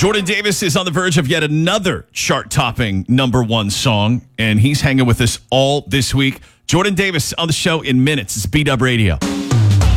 Jordan Davis is on the verge of yet another chart-topping #1 song, and he's hanging with us all this week. Jordan Davis on the show in minutes. It's B-Dub Radio.